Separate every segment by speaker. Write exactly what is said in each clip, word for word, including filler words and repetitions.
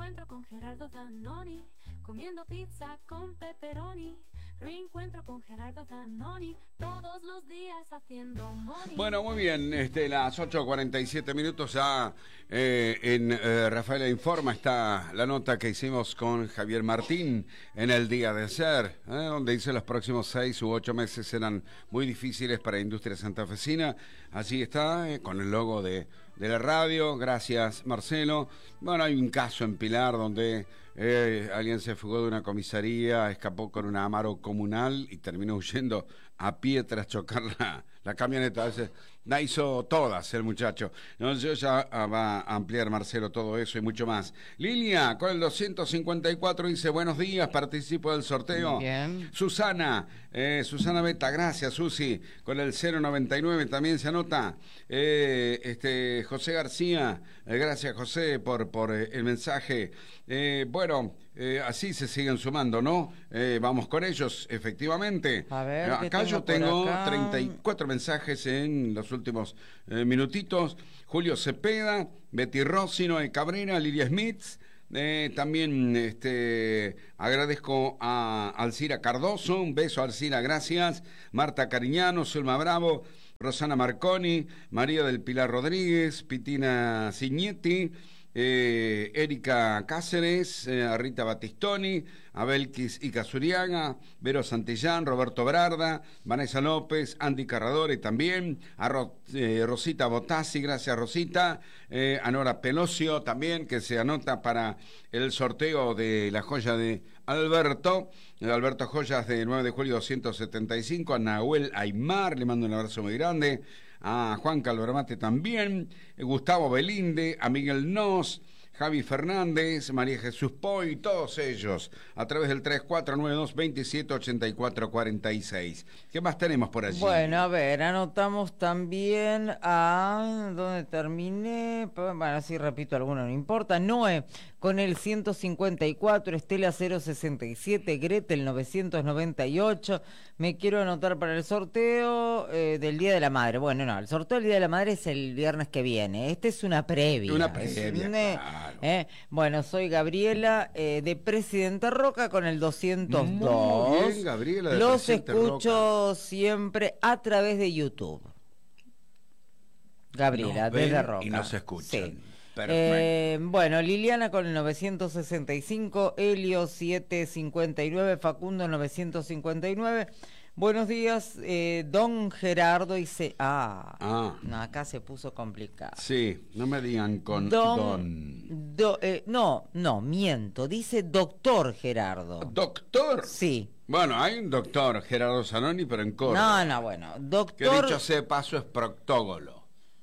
Speaker 1: Reencuentro con Gerardo Zanoni, comiendo pizza con pepperoni. Reencuentro con Gerardo Zanoni, todos los días haciendo money.
Speaker 2: Bueno, muy bien, este, las ocho cuarenta y siete minutos ya eh, en eh, Rafaela Informa está la nota que hicimos con Javier Martín en el día de ayer, eh, donde dice los próximos seis u ocho meses serán muy difíciles para la industria santafesina. Allí está, eh, con el logo de, de la radio. Gracias, Marcelo. Bueno, hay un caso en Pilar donde eh, alguien se fugó de una comisaría, escapó con una Amaro comunal y terminó huyendo a pie tras chocar la, la camioneta. A veces la hizo todas el muchacho. No, yo ya va a ampliar, Marcelo, todo eso y mucho más. Lilia, con el doscientos cincuenta y cuatro, dice: buenos días, participo del sorteo.
Speaker 3: Bien.
Speaker 2: Susana, eh, Susana Beta, gracias, Susi. Con el cero noventa y nueve también se anota. Eh, este, José García, eh, gracias, José, por, por eh, el mensaje. Eh, bueno, eh, así se siguen sumando, ¿no? Eh, vamos con ellos, efectivamente.
Speaker 3: A ver, ¿qué
Speaker 2: acá
Speaker 3: tengo
Speaker 2: yo
Speaker 3: por
Speaker 2: tengo
Speaker 3: acá?
Speaker 2: treinta y cuatro mensajes en los últimos eh, minutitos. Julio Cepeda, Betty Rossi, Noé Cabrera, Lilia Smith. Eh, también este, agradezco a Alcira Cardoso, un beso a Alcira, gracias. Marta Cariñano, Zulma Bravo, Rosana Marconi, María del Pilar Rodríguez, Pitina Signetti, eh, Erika Cáceres, eh, a Rita Battistoni, a Belkis Icazuriaga, Vero Santillán, Roberto Brarda, Vanessa López, Andy Carradore también, a Ro, eh, Rosita Botassi, gracias Rosita, eh, a Nora Pelosio también, que se anota para el sorteo de la joya de Alberto, eh, Alberto Joyas de nueve de julio doscientos setenta y cinco, a Nahuel Aymar, le mando un abrazo muy grande, a Juan Calvermate también, eh, Gustavo Belinde, a Miguel Nos, Javi Fernández, María Jesús Poy, todos ellos, a través del tres cuatro nueve dos, veintisiete ochenta y cuatro cuarenta y seis. ¿Qué más tenemos por allí?
Speaker 3: Bueno, a ver, anotamos también a... ¿Dónde terminé? Bueno, así repito alguno, no importa. Noé, con el ciento cincuenta y cuatro, Estela cero sesenta y siete, Gretel novecientos noventa y ocho. Me quiero anotar para el sorteo eh, del Día de la Madre. Bueno, no, el sorteo del Día de la Madre es el viernes que viene. Este es una previa.
Speaker 2: Una previa,
Speaker 3: es un,
Speaker 2: claro.
Speaker 3: Eh, bueno, soy Gabriela eh, de Presidenta Roca con el doscientos dos.
Speaker 2: Muy bien, Gabriela de
Speaker 3: Los
Speaker 2: Presidente
Speaker 3: escucho
Speaker 2: Roca.
Speaker 3: siempre a través de YouTube. Gabriela,
Speaker 2: Nos ven
Speaker 3: desde Roca.
Speaker 2: y nos escuchan.
Speaker 3: Sí.
Speaker 2: Perfecto.
Speaker 3: Eh, bueno, Liliana con el novecientos sesenta y cinco, Helio setecientos cincuenta y nueve, Facundo novecientos cincuenta y nueve. Buenos días, eh, don Gerardo dice... Ah,
Speaker 2: Ah.
Speaker 3: no, acá se puso complicado.
Speaker 2: Sí, no me digan con
Speaker 3: Don,
Speaker 2: don.
Speaker 3: do- eh, no, no, miento, dice doctor Gerardo.
Speaker 2: ¿Doctor?
Speaker 3: Sí.
Speaker 2: Bueno, hay un doctor, Gerardo Zanoni, pero en Córdoba.
Speaker 3: No, no, bueno,
Speaker 2: Que
Speaker 3: doctor...
Speaker 2: dicho sea de paso es proctógolo.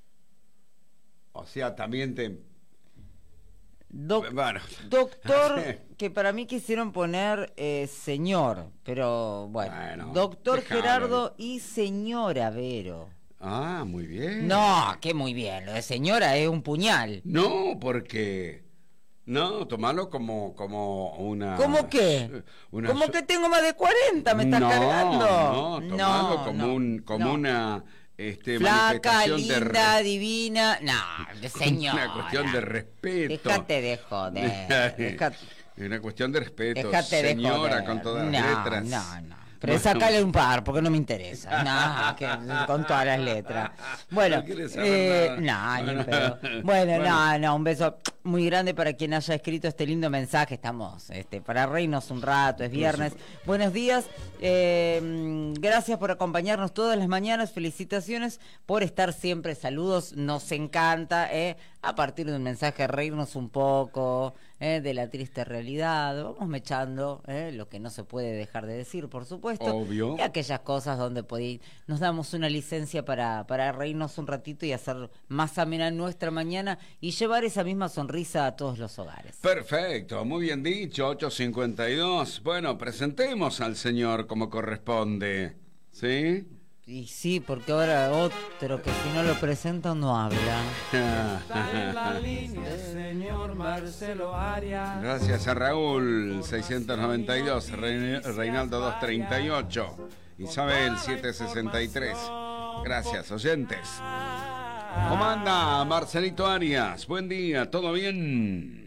Speaker 2: O sea, también te...
Speaker 3: doc-
Speaker 2: Bueno.
Speaker 3: Doctor, que para mí quisieron poner eh, señor, pero bueno,
Speaker 2: Bueno,
Speaker 3: doctor
Speaker 2: déjalo.
Speaker 3: Gerardo y señora Vero.
Speaker 2: Ah, muy bien.
Speaker 3: No, que muy bien, lo de señora es un puñal.
Speaker 2: No, porque... No, tomalo como, como una...
Speaker 3: ¿Cómo qué?
Speaker 2: Una
Speaker 3: ¿Cómo
Speaker 2: su-
Speaker 3: que tengo más de cuarenta? ¿Me estás
Speaker 2: no,
Speaker 3: cargando?
Speaker 2: No, tomalo como,
Speaker 3: no,
Speaker 2: un, como
Speaker 3: no.
Speaker 2: una este,
Speaker 3: Flaca,
Speaker 2: manifestación de
Speaker 3: linda,
Speaker 2: re-
Speaker 3: divina. No, de señora.
Speaker 2: Una cuestión de respeto.
Speaker 3: Déjate de joder. Déjate,
Speaker 2: Una cuestión de respeto.
Speaker 3: déjate de
Speaker 2: Señora,
Speaker 3: joder.
Speaker 2: con todas
Speaker 3: no,
Speaker 2: las letras.
Speaker 3: No, no. Pero
Speaker 2: Bueno.
Speaker 3: sacale un par, porque no me interesa. No, que, con todas las letras. Bueno,
Speaker 2: No quieres saber
Speaker 3: eh,
Speaker 2: nada.
Speaker 3: no, ni en
Speaker 2: Bueno.
Speaker 3: pedo. Bueno,
Speaker 2: Bueno.
Speaker 3: no, no, un beso muy grande para quien haya escrito este lindo mensaje. Estamos este, para reírnos un rato, es viernes. Buenos días, eh, gracias por acompañarnos todas las mañanas. Felicitaciones por estar siempre. Saludos, nos encanta, eh, a partir de un mensaje, reírnos un poco eh, de la triste realidad. Vamos mechando eh, lo que no se puede dejar de decir, por supuesto.
Speaker 2: Obvio.
Speaker 3: Y aquellas cosas donde podí, nos damos una licencia para, para reírnos un ratito y hacer más amena nuestra mañana y llevar esa misma sonrisa a todos los hogares.
Speaker 2: Perfecto, muy bien dicho, ocho cincuenta y dos. Bueno, presentemos al señor como corresponde. ¿Sí?
Speaker 3: Y sí, porque ahora otro que si no lo presentan no habla.
Speaker 4: Está en la línea, señor Marcelo Arias.
Speaker 2: Gracias a Raúl, seiscientos noventa y dos, Rein- Reinaldo doscientos treinta y ocho, Isabel setecientos sesenta y tres. Gracias, oyentes. ¿Cómo anda Marcelito Arias? Buen día, ¿todo bien?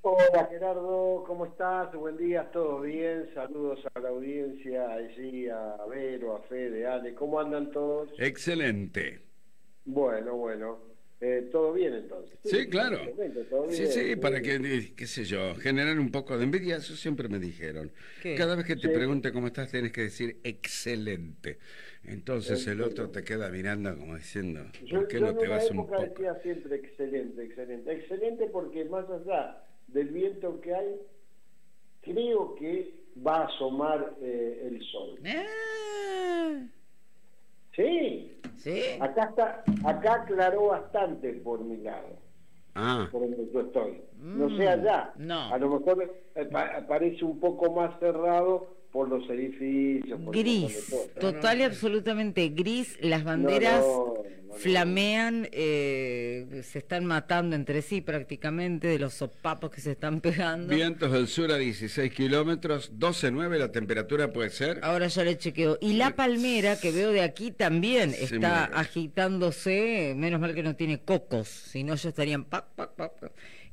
Speaker 5: Hola Gerardo, ¿cómo estás? Buen día, ¿todo bien? Saludos a la audiencia, allí a Vero, a Fede, a Ale, ¿cómo andan todos?
Speaker 2: Excelente.
Speaker 5: Bueno, bueno, eh, ¿todo bien entonces?
Speaker 2: Sí, claro.
Speaker 5: ¿Todo
Speaker 2: Sí,
Speaker 5: bien?
Speaker 2: sí, para que, qué sé yo, generar un poco de envidia, eso siempre me dijeron.
Speaker 3: ¿Qué?
Speaker 2: Cada vez que te
Speaker 5: Sí.
Speaker 2: pregunte cómo estás, tienes que decir excelente. Entonces el otro te queda mirando como diciendo,
Speaker 5: Yo,
Speaker 2: ¿por qué
Speaker 5: yo
Speaker 2: no
Speaker 5: en
Speaker 2: te
Speaker 5: una
Speaker 2: vas un
Speaker 5: época
Speaker 2: poco?
Speaker 5: decía siempre excelente, excelente. Excelente porque más allá del viento que hay, creo que va a asomar eh, el sol.
Speaker 3: Ah,
Speaker 5: Sí,
Speaker 3: ¿sí?
Speaker 5: acá está, acá aclaró bastante por mi lado.
Speaker 2: Ah,
Speaker 5: Por donde yo estoy. No
Speaker 3: Mm,
Speaker 5: sé allá.
Speaker 3: no.
Speaker 5: A lo mejor eh, pa- parece un poco más cerrado por los edificios, por un montón de
Speaker 3: Gris,
Speaker 5: cosas.
Speaker 3: total y absolutamente gris. Las
Speaker 5: No,
Speaker 3: banderas
Speaker 5: no, no, no.
Speaker 3: flamean, eh, se están matando entre sí prácticamente de los sopapos que se están pegando.
Speaker 2: vientos del sur a dieciséis kilómetros, doce nueve la temperatura puede ser.
Speaker 3: Ahora ya le chequeo. Y la palmera que veo de aquí también
Speaker 2: Se
Speaker 3: está
Speaker 2: mueve.
Speaker 3: agitándose. Menos mal que no tiene cocos, si no ya estarían pac, pac, pac, pac.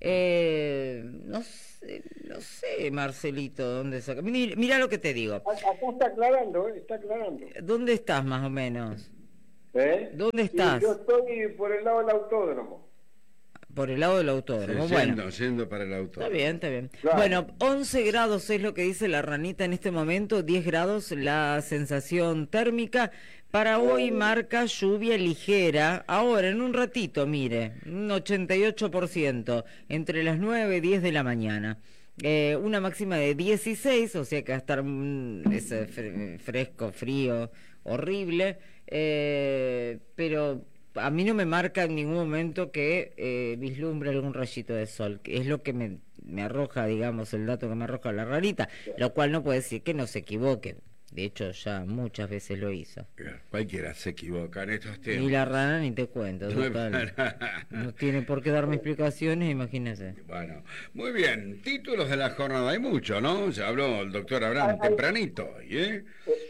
Speaker 3: Eh, no sé, no sé, Marcelito, ¿dónde saca? Mira, mira lo que te digo.
Speaker 5: A- Acá está aclarando, ¿eh? Está aclarando.
Speaker 3: ¿Dónde estás más o menos?
Speaker 5: ¿Eh?
Speaker 3: ¿Dónde
Speaker 5: Y
Speaker 3: estás?
Speaker 5: yo estoy por el lado del autódromo.
Speaker 3: Por el lado del
Speaker 2: Sí,
Speaker 3: autódromo.
Speaker 2: yendo,
Speaker 3: Bueno.
Speaker 2: yendo para el auto.
Speaker 3: Está bien, está bien.
Speaker 5: Claro.
Speaker 3: Bueno, once grados es lo que dice la ranita en este momento, diez grados la sensación térmica. Para hoy marca lluvia ligera, ahora en un ratito, mire, un ochenta y ocho por ciento, entre las nueve y diez de la mañana. Eh, una máxima de dieciséis, o sea que va a estar mm, ese fre- fresco, frío, horrible, eh, pero a mí no me marca en ningún momento que eh, vislumbre algún rayito de sol, que es lo que me, me arroja, digamos, el dato que me arroja la rarita, lo cual no puede decir que no se equivoque. De hecho, ya muchas veces lo hizo.
Speaker 2: Cualquiera se equivoca en estos tiempos.
Speaker 3: Y la rana ni te cuento,
Speaker 2: No es
Speaker 3: total.
Speaker 2: para-
Speaker 3: No tiene por qué darme explicaciones, imagínese.
Speaker 2: Bueno, muy bien. Títulos de la jornada hay mucho, ¿no? Ya habló el doctor Abraham
Speaker 5: Ay, ay.
Speaker 2: tempranito hoy, ¿eh?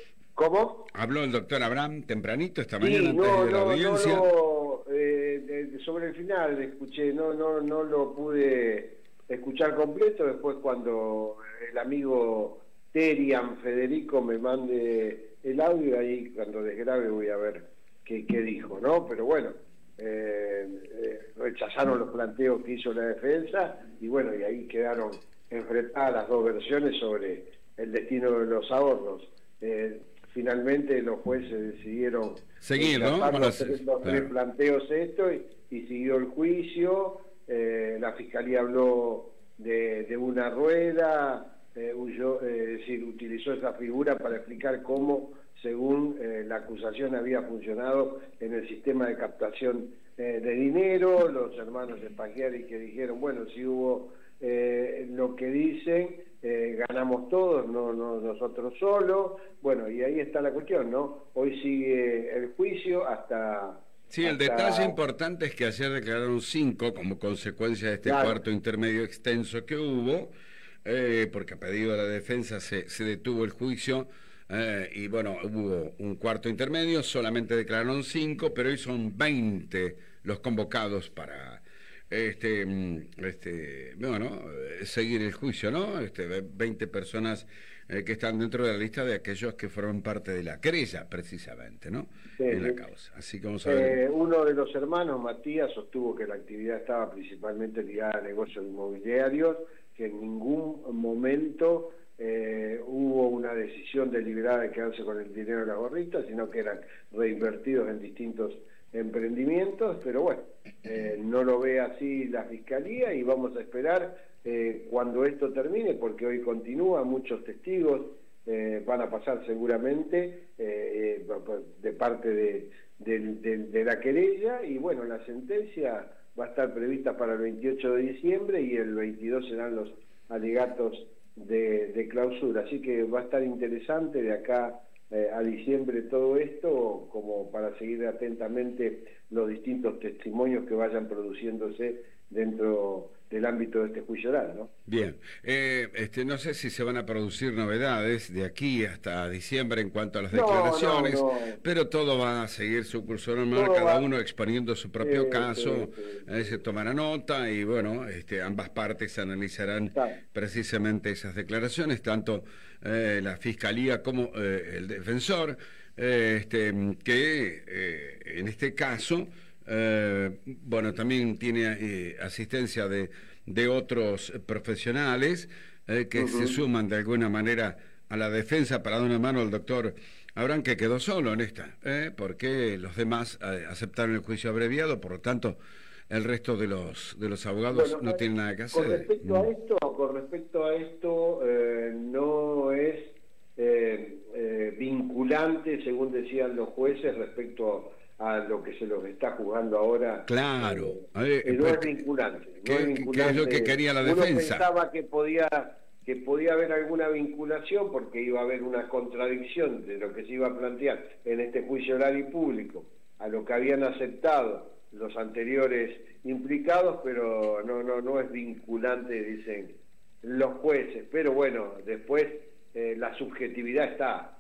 Speaker 5: ¿Cómo?
Speaker 2: Habló el doctor Abraham tempranito esta
Speaker 5: Sí,
Speaker 2: mañana antes
Speaker 5: no,
Speaker 2: de la
Speaker 5: no, no
Speaker 2: audiencia.
Speaker 5: lo, eh, de- sobre el final escuché, no, no, no lo pude escuchar completo. Después cuando el amigo Terian Federico me mande el audio, ahí cuando desgrabe voy a ver qué, qué dijo, ¿no? Pero bueno, eh, eh, rechazaron los planteos que hizo la defensa y bueno, y ahí quedaron enfrentadas las dos versiones sobre el destino de los ahorros. Eh, finalmente los jueces decidieron
Speaker 2: Seguir, ¿no?
Speaker 5: rechazar
Speaker 2: Para
Speaker 5: los,
Speaker 2: hacer-
Speaker 5: tres, los
Speaker 2: claro.
Speaker 5: tres planteos esto y, y siguió el juicio. Eh, la fiscalía habló de, de una rueda, eh, huyó, eh, es decir, utilizó esa figura para explicar cómo, según eh, la acusación, había funcionado en el sistema de captación eh, de dinero. Los hermanos Spaghieri que dijeron, bueno, si hubo eh, lo que dicen, eh, ganamos todos, no, no nosotros solos. Bueno, y ahí está la cuestión, ¿no? Hoy sigue el juicio hasta...
Speaker 2: Sí, el
Speaker 5: hasta-
Speaker 2: detalle importante es que ayer declararon cinco como consecuencia de este
Speaker 5: Claro.
Speaker 2: cuarto intermedio extenso que hubo, eh, porque a pedido de la defensa se, se detuvo el juicio, eh, y bueno, hubo un cuarto intermedio, solamente declararon cinco, pero hoy son veinte los convocados para este, mm, este, bueno, eh, seguir el juicio, ¿no? Este, ve- veinte personas eh, que están dentro de la lista de aquellos que fueron parte de la querella, precisamente, ¿no?
Speaker 5: Sí,
Speaker 2: En la
Speaker 5: sí.
Speaker 2: causa. Así que vamos a ver.
Speaker 5: Eh, uno de los hermanos, Matías, sostuvo que la actividad estaba principalmente ligada a negocios inmobiliarios, que en ningún momento eh, hubo una decisión deliberada de quedarse con el dinero de las gorritas, sino que eran reinvertidos en distintos emprendimientos. Pero bueno, eh, no lo ve así la Fiscalía y vamos a esperar eh, cuando esto termine, porque hoy continúa, muchos testigos eh, van a pasar seguramente eh, eh, de parte de, de, de, de la querella, y bueno, la sentencia va a estar prevista para el veintiocho de diciembre y el veintidós serán los alegatos de, de clausura, así que va a estar interesante de acá eh, a diciembre todo esto, como para seguir atentamente los distintos testimonios que vayan produciéndose dentro del ámbito de este juicio oral, ¿no?
Speaker 2: Bien, eh, este, no sé si se van a producir novedades de aquí hasta diciembre en cuanto a las
Speaker 5: No,
Speaker 2: declaraciones,
Speaker 5: no, no.
Speaker 2: pero todo va a seguir su curso normal,
Speaker 5: Todo
Speaker 2: cada
Speaker 5: va-
Speaker 2: uno exponiendo su propio
Speaker 5: Sí,
Speaker 2: caso,
Speaker 5: sí, sí.
Speaker 2: eh, se tomará nota y bueno, este, ambas partes analizarán
Speaker 5: Claro.
Speaker 2: precisamente esas declaraciones, tanto eh, la Fiscalía como eh, el defensor, eh, este, que eh, en este caso... Eh, bueno, también tiene eh, asistencia de, de otros profesionales eh, que
Speaker 5: Uh-huh.
Speaker 2: se suman de alguna manera a la defensa para dar una mano al doctor Abraham, que quedó solo en esta, eh, porque los demás eh, aceptaron el juicio abreviado, por lo tanto el resto de los de los abogados
Speaker 5: Bueno,
Speaker 2: no tienen nada que hacer.
Speaker 5: Con respecto a
Speaker 2: Mm.
Speaker 5: esto, con respecto a esto, eh, no es eh, eh, vinculante, según decían los jueces, respecto a lo que se los está juzgando ahora.
Speaker 2: Claro.
Speaker 5: Eh,
Speaker 2: A ver,
Speaker 5: eh, no es
Speaker 2: porque-
Speaker 5: vinculante. no
Speaker 2: ¿qué-
Speaker 5: es
Speaker 2: qué- qué
Speaker 5: vinculante.
Speaker 2: es lo que quería la
Speaker 5: Uno
Speaker 2: defensa?
Speaker 5: pensaba que podía que podía haber alguna vinculación porque iba a haber una contradicción de lo que se iba a plantear en este juicio oral y público a lo que habían aceptado los anteriores implicados, pero no no no es vinculante, dicen los jueces. Pero bueno, después eh, la subjetividad está,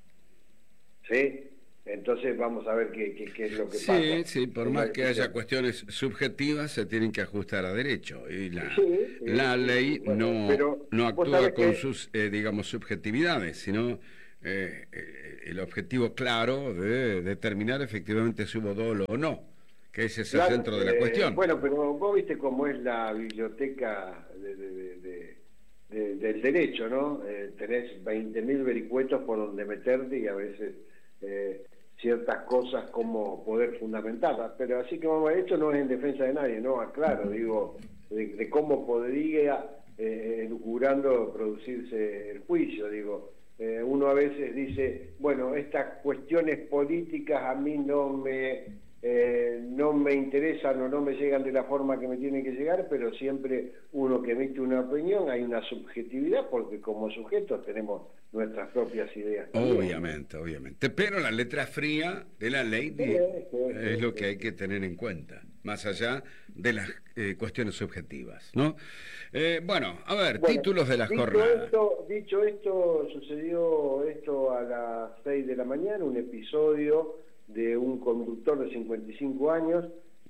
Speaker 5: ¿sí? Entonces vamos a ver qué, qué, qué es lo que
Speaker 2: Sí,
Speaker 5: pasa.
Speaker 2: sí, por
Speaker 5: en la
Speaker 2: más que haya
Speaker 5: discusión.
Speaker 2: cuestiones subjetivas, se tienen que ajustar a derecho. Y la,
Speaker 5: Sí, sí,
Speaker 2: la
Speaker 5: sí,
Speaker 2: ley
Speaker 5: bueno,
Speaker 2: no,
Speaker 5: pero
Speaker 2: no
Speaker 5: vos
Speaker 2: actúa
Speaker 5: sabés
Speaker 2: con
Speaker 5: que-
Speaker 2: sus, eh, digamos, subjetividades, sino eh, eh, el objetivo claro de determinar efectivamente si hubo dolo o no, que ese es el
Speaker 5: Claro,
Speaker 2: centro de la
Speaker 5: eh,
Speaker 2: cuestión.
Speaker 5: Bueno, pero vos viste cómo es la biblioteca de- de- de- de- de- del derecho, ¿no? Eh, tenés veinte mil vericuetos por donde meterte y a veces eh, ciertas cosas como poder fundamentarlas. Pero así que vamos, esto no es en defensa de nadie, ¿no? Aclaro, digo, de, de cómo podría, eh, elucubrando, producirse el juicio, digo. Eh, uno a veces dice, bueno, estas cuestiones políticas a mí no me eh, no me interesan o no me llegan de la forma que me tienen que llegar, pero siempre uno que emite una opinión hay una subjetividad porque como sujetos tenemos nuestras propias ideas. también.
Speaker 2: Obviamente, obviamente. Pero la letra fría de la ley
Speaker 5: Sí,
Speaker 2: di-
Speaker 5: sí,
Speaker 2: es
Speaker 5: sí,
Speaker 2: lo
Speaker 5: sí.
Speaker 2: que hay que tener en cuenta, más allá de las eh, cuestiones subjetivas, ¿no? Eh, bueno, a ver,
Speaker 5: Bueno,
Speaker 2: títulos de la
Speaker 5: dicho
Speaker 2: jornada.
Speaker 5: Esto, dicho esto, sucedió esto a las seis de la mañana, un episodio de un conductor de cincuenta y cinco años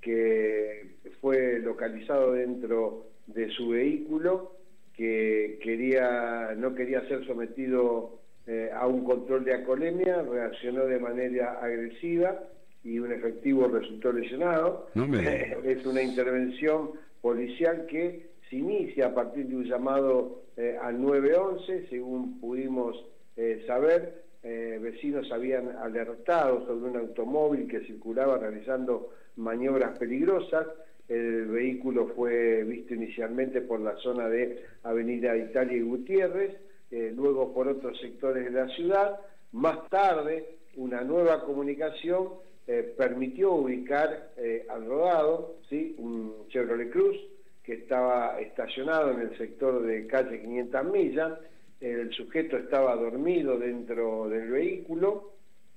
Speaker 5: que fue localizado dentro de su vehículo, que quería no quería ser sometido eh, a un control de alcoholemia, reaccionó de manera agresiva y un efectivo resultó lesionado.
Speaker 2: No me digas.
Speaker 5: Es una intervención policial que se inicia a partir de un llamado eh, al nueve once, según pudimos eh, saber. Eh, vecinos habían alertado sobre un automóvil que circulaba realizando maniobras peligrosas. El vehículo fue visto inicialmente por la zona de Avenida Italia y Gutiérrez, eh, luego por otros sectores de la ciudad. Más tarde, una nueva comunicación eh, permitió ubicar eh, al rodado, ¿sí?, un Chevrolet Cruz que estaba estacionado en el sector de calle quinientas millas. El sujeto estaba dormido dentro del vehículo,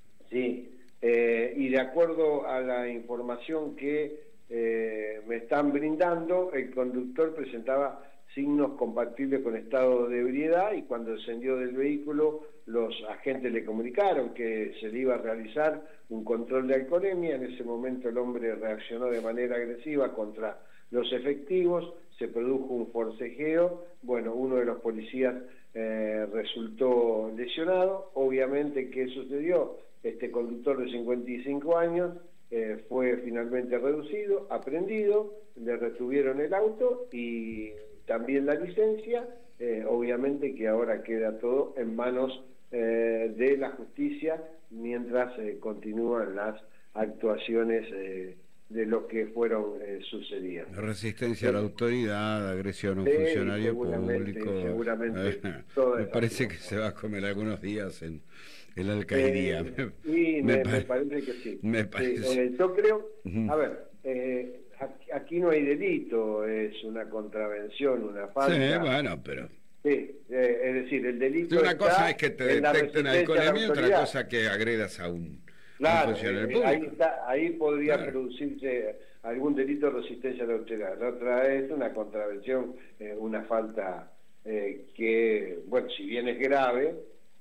Speaker 5: sí, eh, y de acuerdo a la información que eh, me están brindando, el conductor presentaba signos compatibles con estado de ebriedad y cuando descendió del vehículo los agentes le comunicaron que se le iba a realizar un control de alcoholemia. En ese momento el hombre reaccionó de manera agresiva contra los efectivos, se produjo un forcejeo, bueno, uno de los policías eh, resultó lesionado. Obviamente, ¿qué sucedió? Este conductor de cincuenta y cinco años eh, fue finalmente reducido, aprehendido, le retuvieron el auto y también la licencia. Eh, obviamente que ahora queda todo en manos eh, de la justicia mientras eh, continúan las actuaciones eh, de lo que fueron eh, sucediendo.
Speaker 2: Resistencia a la autoridad, agresión a un
Speaker 5: Sí,
Speaker 2: funcionario
Speaker 5: seguramente,
Speaker 2: público.
Speaker 5: seguramente,
Speaker 2: Eh,
Speaker 5: toda
Speaker 2: me
Speaker 5: esa
Speaker 2: parece que
Speaker 5: situación.
Speaker 2: se va a comer algunos días en, en la alcaldía.
Speaker 5: Eh, y me, me
Speaker 2: pare-
Speaker 5: parece que sí.
Speaker 2: me
Speaker 5: Sí,
Speaker 2: parece.
Speaker 5: eh, yo creo,
Speaker 2: Ujú.
Speaker 5: a ver, eh, aquí, aquí no hay delito, es una contravención, una falta.
Speaker 2: Sí, bueno, pero...
Speaker 5: Sí, eh, es decir, el delito
Speaker 2: Una
Speaker 5: está
Speaker 2: cosa es que te
Speaker 5: en la
Speaker 2: detecten
Speaker 5: resistencia a la
Speaker 2: alcoholemia y otra
Speaker 5: autoridad.
Speaker 2: cosa que agredas a un, a un
Speaker 5: Claro,
Speaker 2: funcionario
Speaker 5: eh,
Speaker 2: público.
Speaker 5: ahí, está, ahí podría
Speaker 2: Claro.
Speaker 5: producirse algún delito de resistencia a la autoridad. La otra es una contravención, eh, una falta eh, que, bueno, si bien es grave,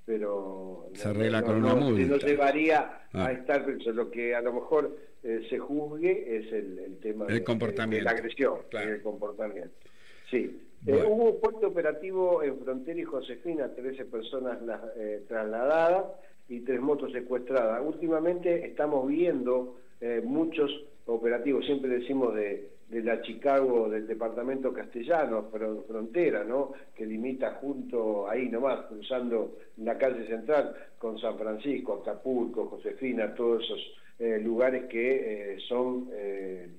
Speaker 5: pero
Speaker 2: se arregla
Speaker 5: no,
Speaker 2: con
Speaker 5: no,
Speaker 2: una multa.
Speaker 5: no llevaría
Speaker 2: ah.
Speaker 5: a estar preso. Lo que a lo mejor eh, se juzgue es el, el tema
Speaker 2: el
Speaker 5: de,
Speaker 2: comportamiento.
Speaker 5: de la agresión,
Speaker 2: claro.
Speaker 5: el comportamiento. Sí.
Speaker 2: Bueno.
Speaker 5: Eh, hubo un fuerte operativo en Frontera y Josefina, trece personas las, eh, trasladadas y tres motos secuestradas. Últimamente estamos viendo eh, muchos operativos, siempre decimos de, de la Chicago, del departamento castellano, pero Frontera, ¿no? Que limita junto ahí nomás, cruzando la calle central con San Francisco, Acapulco, Josefina, todos esos eh, lugares que eh, son eh,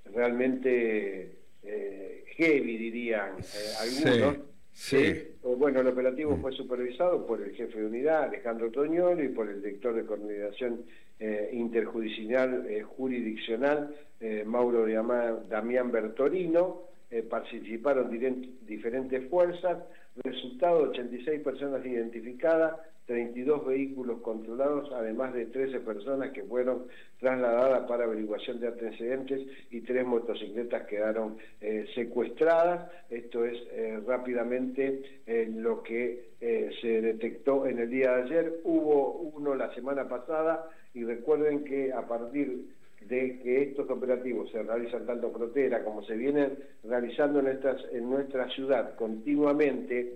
Speaker 5: realmente eh, heavy, dirían eh, algunos.
Speaker 2: Sí, sí.
Speaker 5: Eh, bueno, el operativo fue supervisado por el jefe de unidad, Alejandro Toñolo, y por el director de coordinación eh, interjudicial eh, jurisdiccional, eh, Mauro Diama, Damián Bertorino. Eh, participaron diferentes fuerzas. Resultado: ochenta y seis personas identificadas, treinta y dos vehículos controlados, además de trece personas que fueron trasladadas para averiguación de antecedentes y tres motocicletas quedaron eh, secuestradas. Esto es eh, rápidamente eh, lo que eh, se detectó en el día de ayer. Hubo uno la semana pasada, y recuerden que a partir de que estos operativos se realizan tanto en Frontera como se vienen realizando en, estas, en nuestra ciudad continuamente,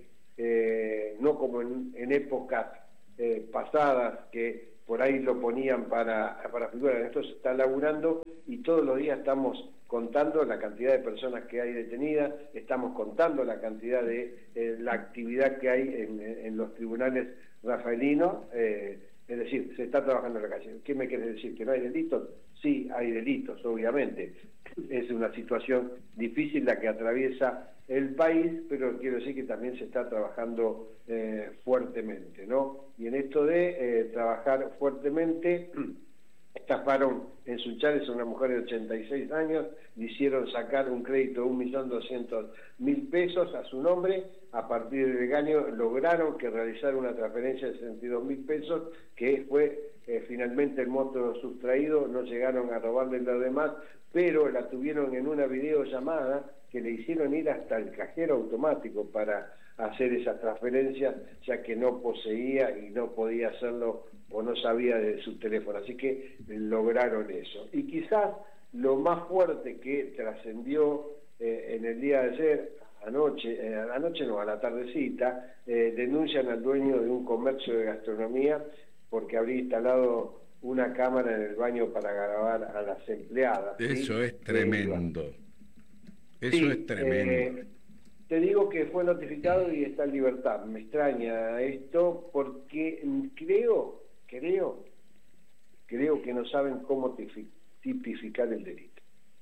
Speaker 5: eh, no como en, en épocas eh, pasadas que por ahí lo ponían para, para figurar. Esto se está laburando y todos los días estamos contando la cantidad de personas que hay detenidas, estamos contando la cantidad de eh, la actividad que hay en, en los tribunales rafaelinos. eh, Es decir, se está trabajando en la calle. ¿Qué me quiere decir? ¿Que no hay delitos? Sí, hay delitos, obviamente. Es una situación difícil la que atraviesa el país, pero quiero decir que también se está trabajando eh, fuertemente, ¿no? Y en esto de eh, trabajar fuertemente, estafaron en Sunchales a una mujer de ochenta y seis años, le hicieron sacar un crédito de un millón doscientos mil pesos a su nombre. A partir del engaño lograron que realizara una transferencia de sesenta y dos mil pesos, que fue eh, finalmente el monto sustraído. No llegaron a robarle lo demás, pero la tuvieron en una videollamada que le hicieron ir hasta el cajero automático para hacer esas transferencias, ya que no poseía y no podía hacerlo o no sabía de su teléfono. Así que lograron eso. Y quizás lo más fuerte que trascendió eh, en el día de ayer, anoche, eh, anoche no, a la tardecita, eh, denuncian al dueño de un comercio de gastronomía porque habría instalado una cámara en el baño para grabar a las empleadas.
Speaker 2: Eso
Speaker 5: ¿sí?
Speaker 2: es tremendo.
Speaker 5: Eh,
Speaker 2: Eso
Speaker 5: sí,
Speaker 2: es tremendo.
Speaker 5: Eh, te digo que fue notificado y está en libertad. Me extraña esto porque creo, creo, creo que no saben cómo tipificar el delito.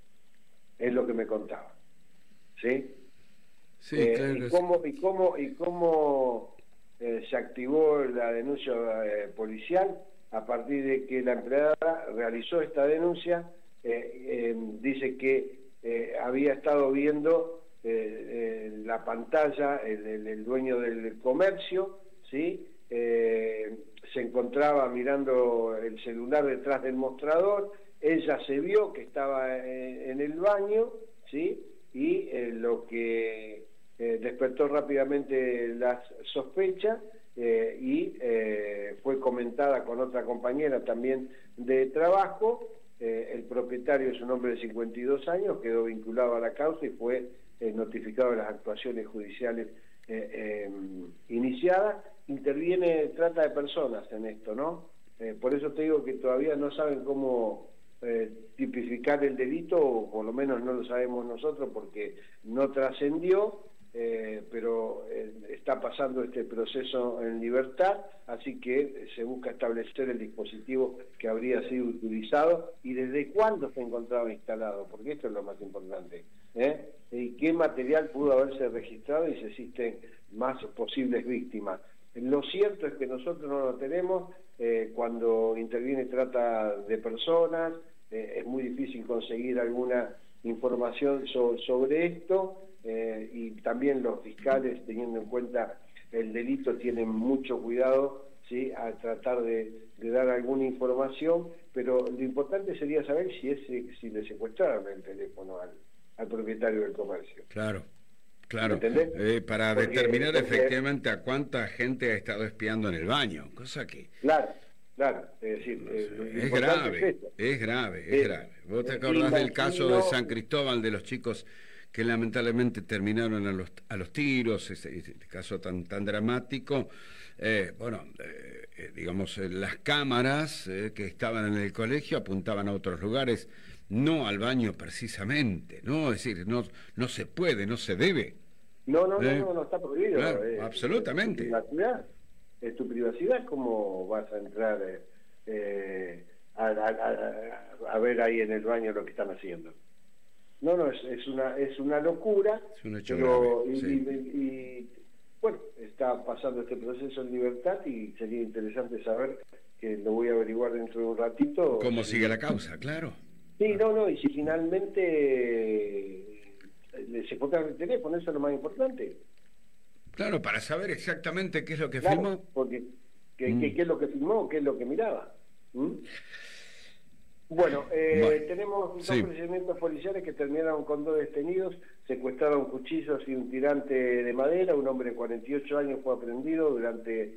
Speaker 5: Es lo que me contaba. ¿Sí?
Speaker 2: Sí,
Speaker 5: eh,
Speaker 2: claro.
Speaker 5: y cómo, y cómo, y cómo eh, se activó la denuncia eh, policial a partir de que la empleada realizó esta denuncia. eh, eh, dice que eh, había estado viendo eh, eh, la pantalla, el, el, el dueño del comercio, ¿sí? Eh, se encontraba mirando el celular detrás del mostrador. Ella se vio que estaba en, en el baño, ¿sí? Y eh, lo que eh, despertó rápidamente las sospechas eh, y eh, fue comentada con otra compañera también de trabajo. Eh, el propietario es un hombre de cincuenta y dos años, quedó vinculado a la causa y fue eh, notificado de las actuaciones judiciales eh, eh, iniciadas. Interviene trata de personas en esto, ¿no? Eh, por eso te digo que todavía no saben cómo Eh, tipificar el delito, o por lo menos no lo sabemos nosotros porque no trascendió, eh, pero eh, está pasando este proceso en libertad, así que se busca establecer el dispositivo que habría sido utilizado y desde cuándo se encontraba instalado, porque esto es lo más importante, ¿eh? Y qué material pudo haberse registrado y si existen más posibles víctimas. Lo cierto es que nosotros no lo tenemos. Eh, cuando interviene trata de personas, eh, es muy difícil conseguir alguna información so, sobre esto, eh, y también los fiscales, teniendo en cuenta el delito, tienen mucho cuidado ¿sí? A tratar de, de dar alguna información, pero lo importante sería saber si, ese, si le secuestraron el teléfono al, al propietario del comercio.
Speaker 2: Claro. Claro,
Speaker 5: ¿Entendés?
Speaker 2: eh, para
Speaker 5: Porque-
Speaker 2: determinar
Speaker 5: porque-
Speaker 2: efectivamente a cuánta gente ha estado espiando en el baño, cosa que
Speaker 5: Claro, claro, es decir, eh, lo
Speaker 2: es
Speaker 5: importante
Speaker 2: grave,
Speaker 5: es eso.
Speaker 2: es grave, es
Speaker 5: Eh,
Speaker 2: grave. ¿Vos te
Speaker 5: eh,
Speaker 2: acordás del caso de
Speaker 5: imagino-
Speaker 2: San Cristóbal, de los chicos que lamentablemente terminaron a los, a los tiros, ese, ese caso tan, tan dramático? Eh, bueno, eh, eh, digamos, eh, las cámaras eh, que estaban en el colegio apuntaban a otros lugares, no al baño precisamente, ¿no? Es decir, no, no se puede, no se debe.
Speaker 5: No, no,
Speaker 2: Eh,
Speaker 5: no, no, no está prohibido.
Speaker 2: claro,
Speaker 5: eh,
Speaker 2: absolutamente.
Speaker 5: Es tu privacidad, es tu privacidad, ¿cómo vas a entrar eh, eh, a, a- a- a ver ahí en el baño lo que están haciendo? No, no, es, es una es una locura,
Speaker 2: Es un hecho
Speaker 5: pero
Speaker 2: grave,
Speaker 5: y,
Speaker 2: sí.
Speaker 5: y- y, bueno, está pasando este proceso en libertad y sería interesante saber, que lo voy a averiguar dentro de un ratito.
Speaker 2: ¿Cómo
Speaker 5: si-
Speaker 2: sigue la causa? Claro.
Speaker 5: Sí, no, no, y si finalmente eh, le secuestraron el teléfono, eso es lo más importante.
Speaker 2: Claro, para saber exactamente qué es lo que
Speaker 5: Claro,
Speaker 2: filmó.
Speaker 5: porque ¿qué,
Speaker 2: Mm.
Speaker 5: qué- qué es lo que filmó? ¿Qué es lo que miraba? ¿Mm? Bueno, eh,
Speaker 2: Bueno,
Speaker 5: tenemos dos
Speaker 2: sí.
Speaker 5: procedimientos policiales que terminaron con dos detenidos. Secuestraron cuchillos y un tirante de madera. Un hombre de cuarenta y ocho años fue aprendido durante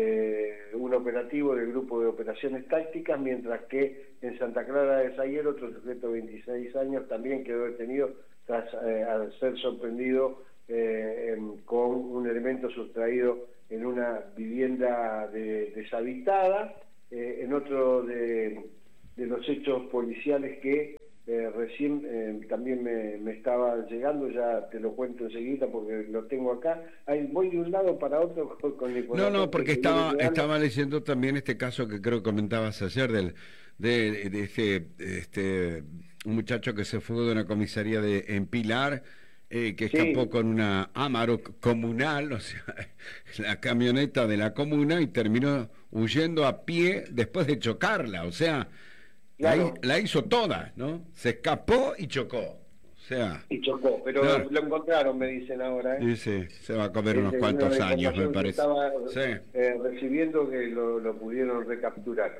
Speaker 5: eh, un operativo del grupo de operaciones tácticas, mientras que en Santa Clara de Zaguer otro sujeto de veintiséis años también quedó detenido tras eh, al ser sorprendido eh, en- con un elemento sustraído en una vivienda de- deshabitada. Eh, en otro de, de los hechos policiales que eh, recién eh, también me, me estaba llegando, ya te lo cuento enseguida porque lo tengo acá. Ahí voy de un lado para otro con, con la
Speaker 2: No,
Speaker 5: información
Speaker 2: no, porque
Speaker 5: que viene
Speaker 2: estaba
Speaker 5: llegando.
Speaker 2: estaba leyendo también este caso que creo que comentabas ayer del de, de este este un muchacho que se fue de una comisaría de en Pilar, eh, que
Speaker 5: Sí.
Speaker 2: escapó con una Amaro comunal, o sea, la camioneta de la comuna, y terminó huyendo a pie después de chocarla, o sea, la,
Speaker 5: Claro.
Speaker 2: hi- la hizo toda, ¿no? Se escapó y chocó, o sea,
Speaker 5: Y chocó, pero
Speaker 2: Claro.
Speaker 5: lo encontraron, me dicen ahora. ¿eh?
Speaker 2: dice, se va a comer unos
Speaker 5: Es
Speaker 2: cuantos
Speaker 5: una
Speaker 2: años, me
Speaker 5: información que
Speaker 2: parece.
Speaker 5: Estaba
Speaker 2: Sí.
Speaker 5: eh, recibiendo que lo, lo pudieron recapturar,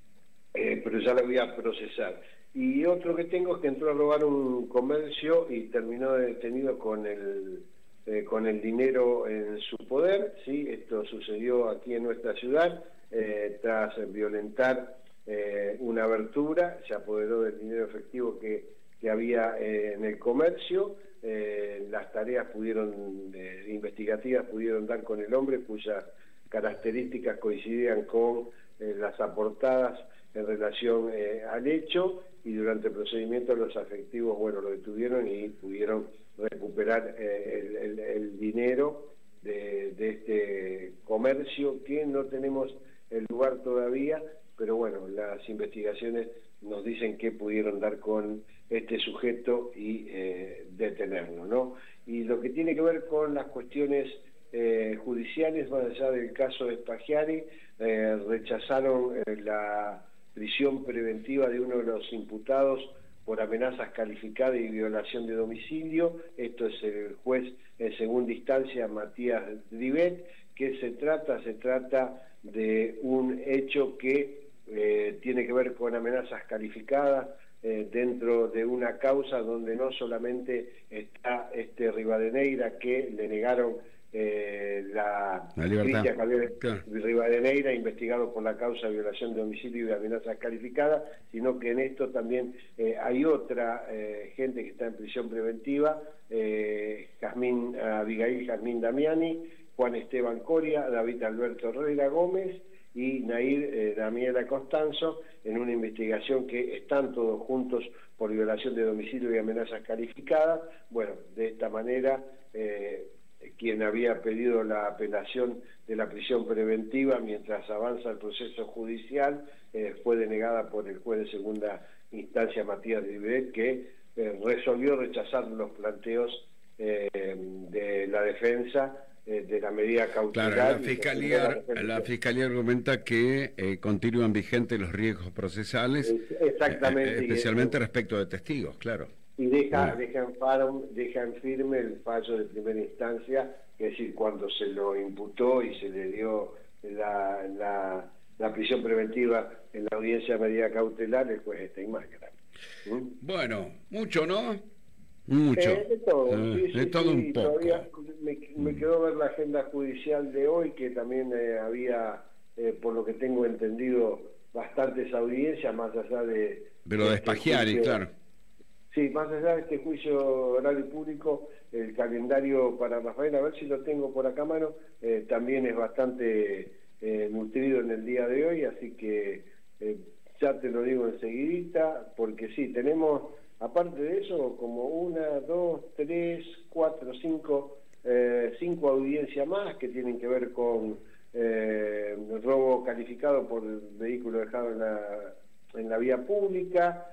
Speaker 5: eh, pero ya lo voy a procesar. Y otro que tengo es que entró a robar un comercio y terminó detenido con el eh, con el dinero en su poder. Sí, esto sucedió aquí en nuestra ciudad eh, tras violentar eh, una abertura, se apoderó del dinero efectivo que, que había eh, en el comercio. Eh, las tareas pudieron eh, investigativas pudieron dar con el hombre, cuyas características coincidían con eh, las aportadas en relación eh, al hecho, y durante el procedimiento los efectivos, bueno, lo detuvieron y pudieron recuperar eh, el, el- el dinero de, de este comercio, que no tenemos el lugar todavía, pero bueno, las investigaciones nos dicen que pudieron dar con este sujeto y eh, detenerlo, ¿no? Y lo que tiene que ver con las cuestiones eh, judiciales, más allá del caso de Spaghiari, eh, rechazaron eh, la prisión preventiva de uno de los imputados por amenazas calificadas y violación de domicilio. Esto es el juez en segunda instancia, Matías Drivet. ¿Qué se trata? Se trata de un hecho que eh, tiene que ver con amenazas calificadas eh, dentro de una causa donde no solamente está este Rivadeneira, que le negaron eh, la,
Speaker 2: La libertad.
Speaker 5: Cristian Javier
Speaker 2: Claro.
Speaker 5: Rivadeneira, investigado por la causa de violación de domicilio y de amenazas calificadas, sino que en esto también eh, hay otra eh, gente que está en prisión preventiva, eh, Jazmín Abigail Jazmín Damiani, Juan Esteban Coria, David Alberto Herrera Gómez y Nair eh, Daniela Costanzo, en una investigación que están todos juntos por violación de domicilio y amenazas calificadas. Bueno, de esta manera eh, quien había pedido la apelación de la prisión preventiva mientras avanza el proceso judicial eh, fue denegada por el juez de segunda instancia, Matías Drivet, que eh, resolvió rechazar los planteos eh, de la defensa eh, de la medida cautelar.
Speaker 2: Claro, la
Speaker 5: y
Speaker 2: fiscalía,
Speaker 5: defendió la
Speaker 2: la
Speaker 5: defensa.
Speaker 2: fiscalía argumenta que eh, continúan vigentes los riesgos procesales,
Speaker 5: Es- exactamente,
Speaker 2: eh,
Speaker 5: y
Speaker 2: especialmente
Speaker 5: eso-
Speaker 2: respecto de testigos, claro.
Speaker 5: Y deja,
Speaker 2: Bueno.
Speaker 5: deja, en faro- deja en firme el fallo de primera instancia, es decir, cuando se lo imputó y se le dio la, la, la prisión preventiva en la audiencia de medida cautelar, el juez Steinmacher. ¿Mm?
Speaker 2: Bueno, mucho, ¿no? Mucho.
Speaker 5: Eh, de todo,
Speaker 2: Eh,
Speaker 5: sí, sí,
Speaker 2: de todo
Speaker 5: sí,
Speaker 2: un poco.
Speaker 5: todavía me, me quedó ver la agenda judicial de hoy, que también eh, había, eh, por lo que tengo entendido, bastantes audiencias, más allá de...
Speaker 2: De lo de
Speaker 5: este
Speaker 2: Spaghiari,
Speaker 5: juicio-
Speaker 2: claro.
Speaker 5: Sí, más allá de este juicio oral y público, el calendario para Rafael, a ver si lo tengo por acá a mano, eh, también es bastante eh, nutrido en el día de hoy, así que eh, ya te lo digo enseguidita, porque sí, tenemos, aparte de eso, como una, dos, tres, cuatro, cinco, eh, cinco audiencias más que tienen que ver con eh, robo calificado por vehículo dejado en la, en la vía pública,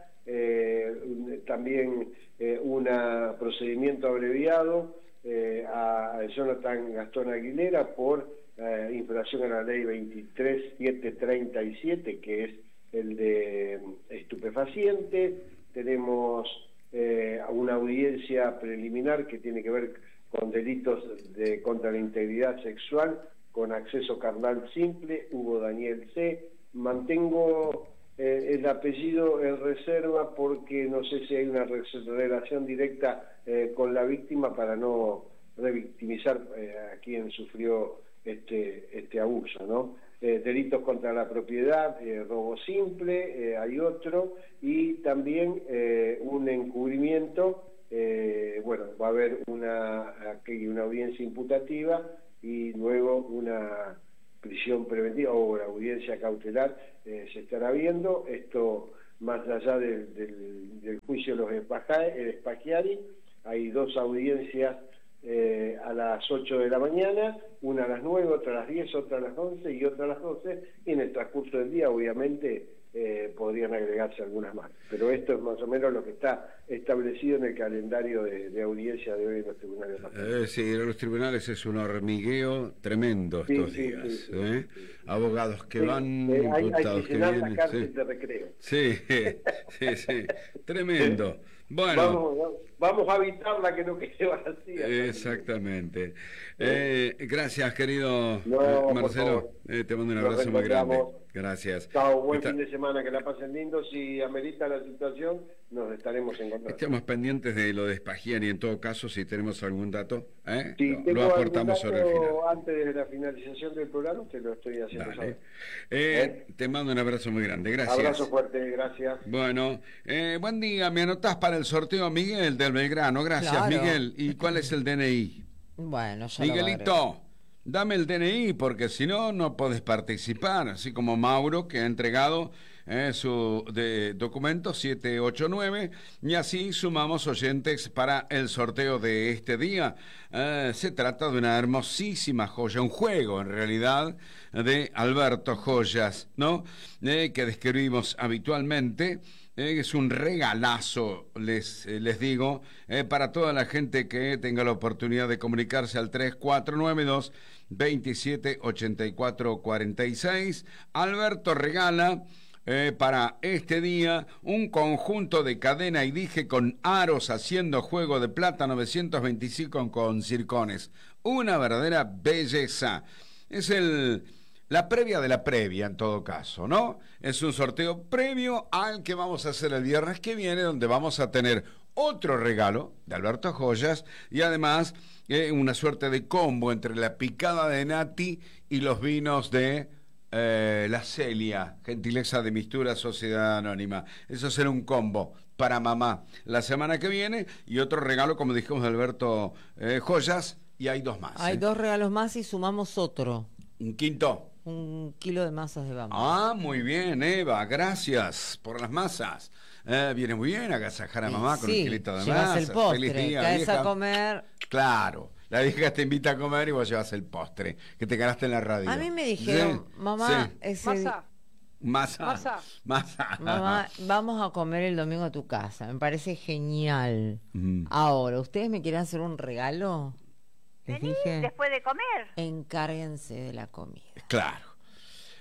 Speaker 5: Eh, también eh, un procedimiento abreviado eh, a Jonathan Gastón Aguilera por eh, infracción a la ley veintitrés mil setecientos treinta y siete, que es el de estupefacientes. Tenemos eh, una audiencia preliminar que tiene que ver con delitos de contra la integridad sexual con acceso carnal simple, Hugo Daniel C. Mantengo Eh, el apellido en reserva porque no sé si hay una re- relación directa eh, con la víctima para no revictimizar eh, a quien sufrió este, este abuso, ¿no? Eh, delitos contra la propiedad, eh, robo simple, eh, hay otro, y también eh, un encubrimiento, eh, bueno, va a haber una, aquí una audiencia imputativa y luego una prisión preventiva o la audiencia cautelar eh, se estará viendo. Esto más allá del, del, del juicio de los Spaghiari, hay dos audiencias eh, a las ocho de la mañana, una a las nueve, otra a las diez, otra a las once y otra a las doce, y en el transcurso del día obviamente eh, podrían agregarse algunas más, pero esto es más o menos lo que está establecido en el calendario de, de audiencia de hoy en los tribunales.
Speaker 2: Eh, sí, en los tribunales es un hormigueo tremendo estos
Speaker 5: Sí, sí,
Speaker 2: días.
Speaker 5: sí, sí,
Speaker 2: ¿eh?
Speaker 5: sí, sí.
Speaker 2: Abogados que
Speaker 5: Sí,
Speaker 2: van,
Speaker 5: eh, hay, hay
Speaker 2: imputados
Speaker 5: que
Speaker 2: que
Speaker 5: llenar
Speaker 2: vienen.
Speaker 5: la cárcel
Speaker 2: Sí.
Speaker 5: de recreo.
Speaker 2: Sí, sí, sí, tremendo. Bueno,
Speaker 5: Vamos, vamos, vamos a evitar la que no quede vacía.
Speaker 2: exactamente. Eh, gracias, querido
Speaker 5: No,
Speaker 2: eh,
Speaker 5: por
Speaker 2: Marcelo.
Speaker 5: favor.
Speaker 2: Eh, te mando un
Speaker 5: Nos
Speaker 2: abrazo muy grande.
Speaker 5: reencontramos.
Speaker 2: Gracias.
Speaker 5: Chao, buen
Speaker 2: Está-
Speaker 5: fin de semana, que la pasen lindo. Si amerita la situación, nos estaremos encontrando.
Speaker 2: Estamos pendientes de lo de Spaghiari, en todo caso, si tenemos algún dato, ¿eh?
Speaker 5: Si
Speaker 2: lo,
Speaker 5: tengo
Speaker 2: lo aportamos
Speaker 5: algún
Speaker 2: sobre el
Speaker 5: dato
Speaker 2: final.
Speaker 5: antes de la finalización del programa, te lo estoy haciendo
Speaker 2: Dale.
Speaker 5: saber.
Speaker 2: Eh, te mando un abrazo muy grande. Gracias.
Speaker 5: Abrazo fuerte, gracias.
Speaker 2: Bueno, eh, buen día. Me anotás para el sorteo Miguel del Belgrano. Gracias,
Speaker 3: Claro.
Speaker 2: Miguel. ¿Y cuál es el D N I?
Speaker 3: Bueno, ya lo
Speaker 2: Miguelito, dame el D N I porque si no, no podés participar. Así como Mauro, que ha entregado eh, su de, documento siete ocho nueve. Y así sumamos oyentes para el sorteo de este día. Eh, se trata de una hermosísima joya, un juego en realidad, de Alberto Joyas, ¿no? Eh, que describimos habitualmente. Eh, es un regalazo, les, eh, les digo, eh, para toda la gente que tenga la oportunidad de comunicarse al tres cuatro nueve dos, veintisiete ochenta y cuatro cuarenta y seis. Alberto regala eh, para este día un conjunto de cadena y dije con aros haciendo juego de plata novecientos veinticinco con circones. Una verdadera belleza. Es el... la previa de la previa, en todo caso, ¿no? Es un sorteo previo al que vamos a hacer el viernes que viene, donde vamos a tener otro regalo de Alberto Joyas y además eh, una suerte de combo entre la picada de Nati y los vinos de eh, La Celia, gentileza de Mistura Sociedad Anónima. Eso será un combo para mamá la semana que viene y otro regalo, como dijimos, de Alberto eh, Joyas, y hay dos más.
Speaker 3: Hay
Speaker 2: ¿eh?
Speaker 3: dos regalos más y sumamos otro.
Speaker 2: Un quinto.
Speaker 3: Un kilo de masas de bambú.
Speaker 2: Ah, muy bien, Eva, gracias por las masas. Eh, viene muy bien agasajar a mamá
Speaker 3: Y
Speaker 2: con
Speaker 3: sí,
Speaker 2: un kilito de
Speaker 3: llevas
Speaker 2: masas.
Speaker 3: el postre,
Speaker 2: Feliz día,
Speaker 3: caes
Speaker 2: vieja.
Speaker 3: a comer.
Speaker 2: Claro, la vieja te invita a comer y vos llevas el postre, que te ganaste en la radio.
Speaker 3: A mí me dijeron,
Speaker 2: Sí,
Speaker 3: mamá,
Speaker 2: sí.
Speaker 3: ese di-
Speaker 6: Masa,
Speaker 2: Masa.
Speaker 6: Masa.
Speaker 2: Masa.
Speaker 3: mamá, vamos a comer el domingo a tu casa. Me parece genial.
Speaker 2: Mm.
Speaker 3: Ahora, ¿ustedes me quieren hacer un regalo? Les
Speaker 6: vení
Speaker 3: dije,
Speaker 6: después de comer.
Speaker 3: encárguense de la comida.
Speaker 2: Claro.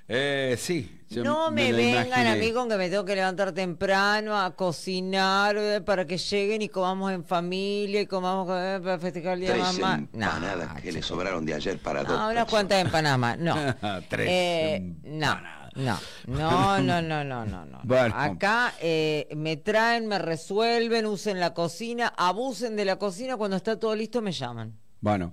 Speaker 2: Eh, sí. yo
Speaker 3: No me,
Speaker 2: la
Speaker 3: vengan
Speaker 2: imaginé.
Speaker 3: a mí con que me tengo que levantar temprano a cocinar eh, para que lleguen y comamos en familia y comamos eh, para festejar el día de
Speaker 6: Tres
Speaker 3: mamá.
Speaker 6: empanadas
Speaker 3: No,
Speaker 6: que le
Speaker 3: chicos.
Speaker 6: sobraron de ayer para dos
Speaker 3: No, unas
Speaker 6: personas.
Speaker 3: cuantas empanadas más. No.
Speaker 2: Tres
Speaker 3: Eh, no.
Speaker 2: empanadas.
Speaker 3: No, no, no, no, no, no, no.
Speaker 2: Bueno.
Speaker 3: Acá eh, me traen, me resuelven, usen la cocina, abusen de la cocina, cuando está todo listo me llaman.
Speaker 2: Bueno,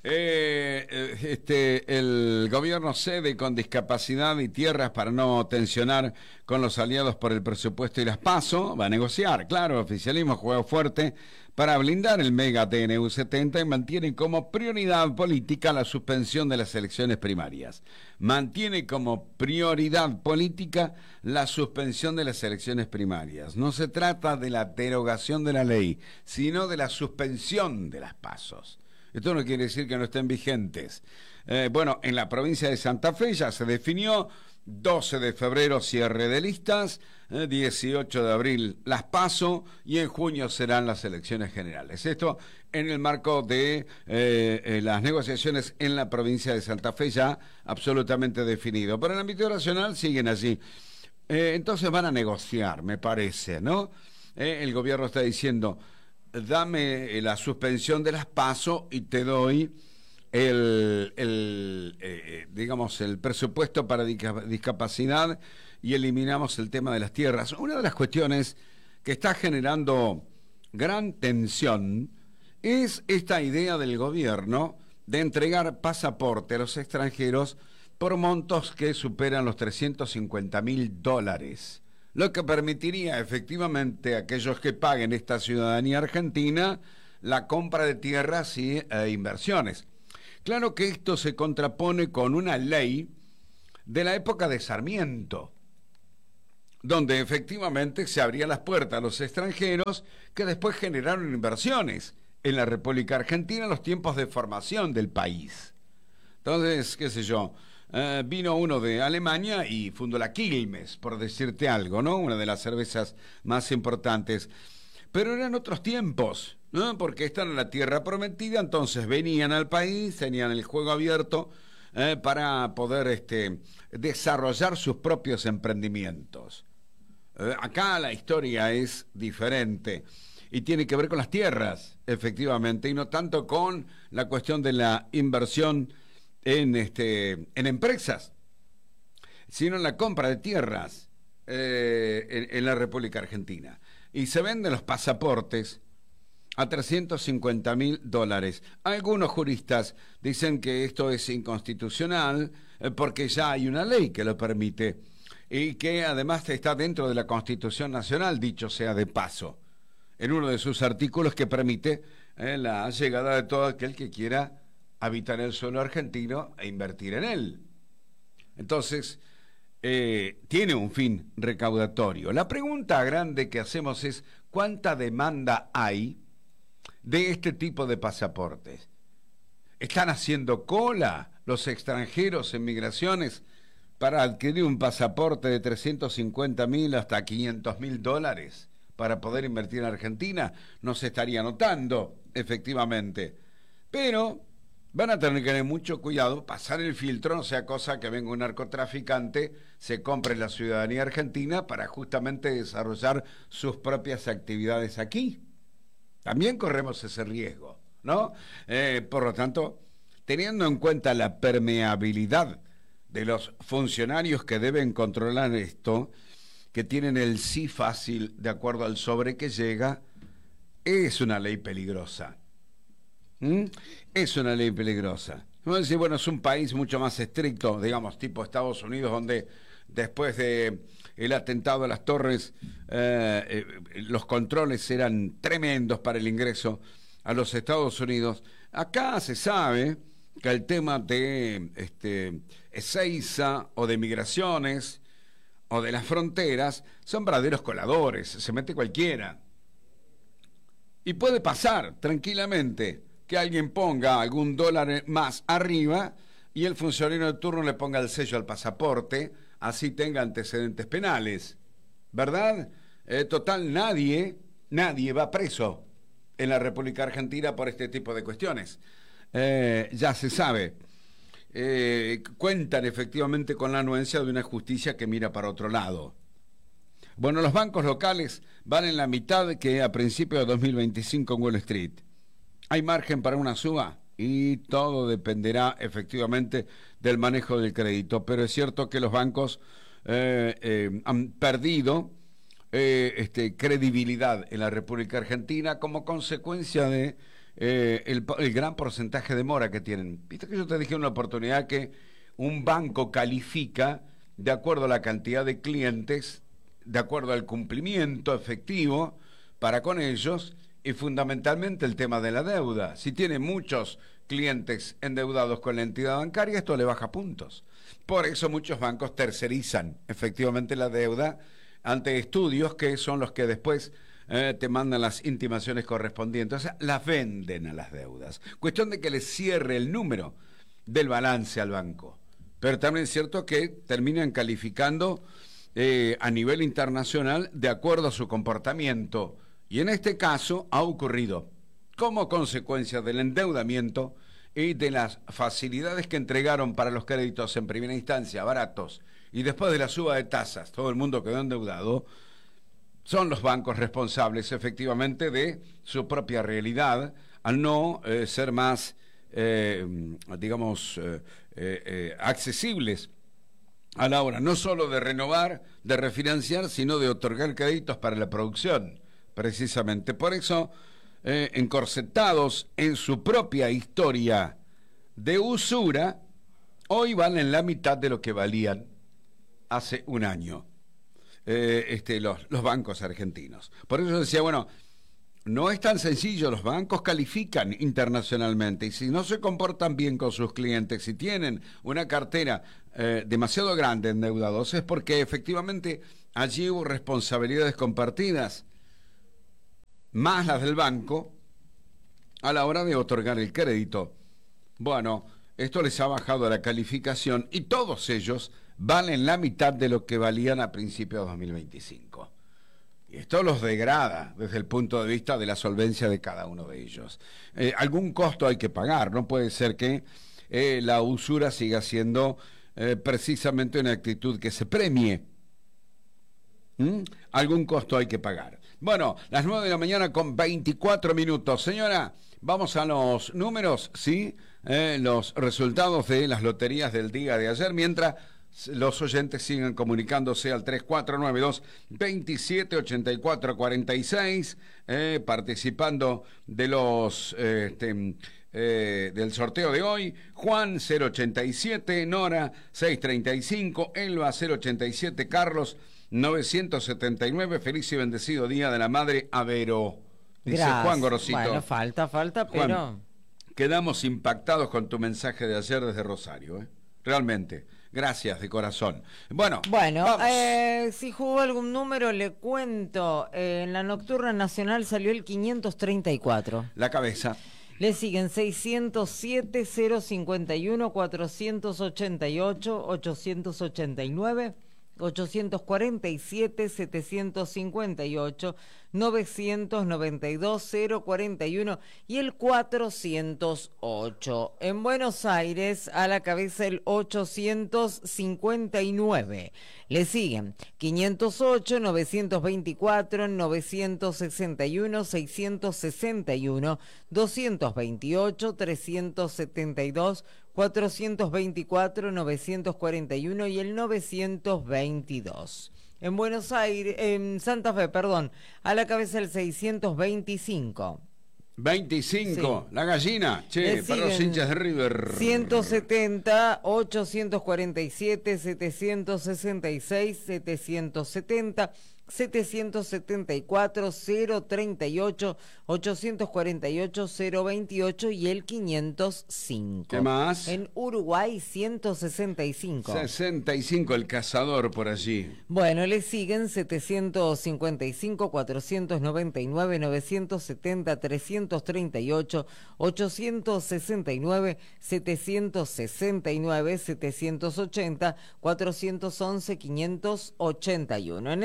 Speaker 2: eh, eh, este, el gobierno cede con discapacidad y tierras para no tensionar con los aliados por el presupuesto y las PASO. Va a negociar, claro, el oficialismo juega fuerte para blindar el mega T N U setenta y mantiene como prioridad política la suspensión de las elecciones primarias. Mantiene como prioridad política la suspensión de las elecciones primarias. No se trata de la derogación de la ley, sino de la suspensión de las PASOs. Esto no quiere decir que no estén vigentes. Eh, bueno, en la provincia de Santa Fe ya se definió, doce de febrero cierre de listas, eh, dieciocho de abril las PASO y en junio serán las elecciones generales. Esto en el marco de eh, eh, las negociaciones en la provincia de Santa Fe ya absolutamente definido. Pero en el ámbito nacional siguen allí. Eh, entonces van a negociar, me parece, ¿no? Eh, el gobierno está diciendo, dame la suspensión de las PASO y te doy el, el eh, digamos, el presupuesto para discapacidad y eliminamos el tema de las tierras. Una de las cuestiones que está generando gran tensión es esta idea del gobierno de entregar pasaporte a los extranjeros por montos que superan los trescientos cincuenta mil dólares. Lo que permitiría efectivamente a aquellos que paguen esta ciudadanía argentina la compra de tierras y eh, inversiones. Claro que esto se contrapone con una ley de la época de Sarmiento, donde efectivamente se abrían las puertas a los extranjeros que después generaron inversiones en la República Argentina en los tiempos de formación del país. Entonces, qué sé yo, Uh, vino uno de Alemania y fundó la Quilmes, por decirte algo, ¿no? Una de las cervezas más importantes. Pero eran otros tiempos, ¿no? Porque esta era la tierra prometida, entonces venían al país, tenían el juego abierto eh, para poder este, desarrollar sus propios emprendimientos. Eh, acá la historia es diferente y tiene que ver con las tierras, efectivamente, y no tanto con la cuestión de la inversión en este en empresas, sino en la compra de tierras eh, en, en la República Argentina. Y se venden los pasaportes a trescientos cincuenta mil dólares. Algunos juristas dicen que esto es inconstitucional eh, porque ya hay una ley que lo permite y que además está dentro de la Constitución Nacional, dicho sea de paso, en uno de sus artículos que permite eh, la llegada de todo aquel que quiera habitar el suelo argentino e invertir en él. Entonces, eh, tiene un fin recaudatorio. La pregunta grande que hacemos es, ¿cuánta demanda hay de este tipo de pasaportes? ¿Están haciendo cola los extranjeros en migraciones para adquirir un pasaporte de trescientos cincuenta mil hasta quinientos mil dólares para poder invertir en Argentina? No se estaría notando, efectivamente. Pero van a tener que tener mucho cuidado, pasar el filtro, no sea cosa que venga un narcotraficante, se compre la ciudadanía argentina para justamente desarrollar sus propias actividades aquí. También corremos ese riesgo, ¿no? Eh, por lo tanto, teniendo en cuenta la permeabilidad de los funcionarios que deben controlar esto, que tienen el sí fácil de acuerdo al sobre que llega, es una ley peligrosa. ¿Mm? Es una ley peligrosa. Vamos a decir, bueno, es un país mucho más estricto, digamos, tipo Estados Unidos, donde después de el atentado a las Torres, eh, eh, los controles eran tremendos para el ingreso a los Estados Unidos. Acá se sabe que el tema de este, Ezeiza o de migraciones o de las fronteras son verdaderos coladores, se mete cualquiera. Y puede pasar tranquilamente que alguien ponga algún dólar más arriba y el funcionario de turno le ponga el sello al pasaporte, así tenga antecedentes penales, ¿verdad? Eh, total, nadie, nadie va preso en la República Argentina por este tipo de cuestiones. Eh, ya se sabe. eh, cuentan efectivamente con la anuencia de una justicia que mira para otro lado. Bueno, los bancos locales valen la mitad que a principios de dos mil veinticinco en Wall Street. ¿Hay margen para una suba? Y todo dependerá efectivamente del manejo del crédito, pero es cierto que los bancos eh, eh, han perdido eh, este, credibilidad en la República Argentina como consecuencia de eh, el, el gran porcentaje de mora que tienen. Viste que yo te dije en una oportunidad que un banco califica de acuerdo a la cantidad de clientes, de acuerdo al cumplimiento efectivo para con ellos, y fundamentalmente el tema de la deuda. Si tiene muchos clientes endeudados con la entidad bancaria, esto le baja puntos. Por eso muchos bancos tercerizan efectivamente la deuda ante estudios que son los que después eh, te mandan las intimaciones correspondientes. O sea, las venden a las deudas. Cuestión de que les cierre el número del balance al banco. Pero también es cierto que terminan calificando eh, a nivel internacional de acuerdo a su comportamiento. Y en este caso ha ocurrido como consecuencia del endeudamiento y de las facilidades que entregaron para los créditos en primera instancia, baratos, y después de la suba de tasas, todo el mundo quedó endeudado. Son los bancos responsables efectivamente de su propia realidad al no eh, ser más, eh, digamos, eh, eh, accesibles a la hora no solo de renovar, de refinanciar, sino de otorgar créditos para la producción. Precisamente por eso, eh, encorsetados en su propia historia de usura, hoy valen la mitad de lo que valían hace un año eh, este, los, los bancos argentinos. Por eso decía, bueno, no es tan sencillo, los bancos califican internacionalmente y si no se comportan bien con sus clientes, si tienen una cartera eh, demasiado grande de endeudados, es porque efectivamente allí hubo responsabilidades compartidas, más las del banco, a la hora de otorgar el crédito. Bueno, esto les ha bajado la calificación y todos ellos valen la mitad de lo que valían a principios de dos mil veinticinco. Y esto los degrada desde el punto de vista de la solvencia de cada uno de ellos. Eh, algún costo hay que pagar, no puede ser que eh, la usura siga siendo eh, precisamente una actitud que se premie. ¿Mm? Algún costo hay que pagar. Bueno, las nueve de la mañana con veinticuatro minutos. Señora, vamos a los números, ¿sí? Eh, los resultados de las loterías del día de ayer, mientras los oyentes siguen comunicándose al tres cuatro nueve dos, veintisiete ochenta y cuatro cuarenta y seis, eh, participando de los eh, este, eh, del sorteo de hoy. Juan cero ochenta y siete, Nora seiscientos treinta y cinco, Elba cero ochenta y siete, Carlos novecientos setenta y nueve. Feliz y bendecido Día de la Madre a Vero, dice
Speaker 3: Gracias.
Speaker 2: Juan Gorosito.
Speaker 3: Bueno, falta, falta, pero...
Speaker 2: Juan, quedamos impactados con tu mensaje de ayer desde Rosario, ¿eh? Realmente. Gracias de corazón. Bueno,
Speaker 3: Bueno, eh, si jugó algún número, le cuento. Eh, en la nocturna nacional salió el quinientos treinta y cuatro.
Speaker 2: La cabeza.
Speaker 3: Le siguen seiscientos siete, cero cincuenta y uno, cuatrocientos ochenta y ocho, ochocientos ochenta y nueve, ochocientos cuarenta y siete, setecientos cincuenta y ocho, novecientos noventa y dos, cero cuarenta y uno y el cuatrocientos ocho. En Buenos Aires, a la cabeza el ochocientos cincuenta y nueve. Le siguen quinientos ocho, novecientos veinticuatro, novecientos sesenta y uno, seiscientos sesenta y uno, doscientos veintiocho, trescientos setenta y dos, cuatrocientos veinticuatro, novecientos cuarenta y uno y el novecientos veintidós. En Buenos Aires, en Santa Fe, perdón, a la cabeza el seiscientos veinticinco.
Speaker 2: veinticinco,
Speaker 3: Sí.
Speaker 2: La gallina, che,
Speaker 3: Le
Speaker 2: para los
Speaker 3: siguen
Speaker 2: hinchas de River.
Speaker 3: ciento setenta, ochocientos cuarenta y siete, setecientos sesenta y seis, setecientos setenta, setecientos setenta y cuatro, cero treinta y ocho, ochocientos cuarenta y ocho, cero veintiocho y el quinientos cinco.
Speaker 2: ¿Qué más?
Speaker 3: En Uruguay, ciento sesenta y cinco.
Speaker 2: sesenta y cinco, el cazador por allí.
Speaker 3: Bueno, le siguen setecientos cincuenta y cinco, cuatrocientos noventa y nueve, novecientos setenta, trescientos treinta y ocho, ochocientos sesenta y nueve, setecientos sesenta y nueve, setecientos ochenta, cuatrocientos once, quinientos ochenta y uno. En Entre Ríos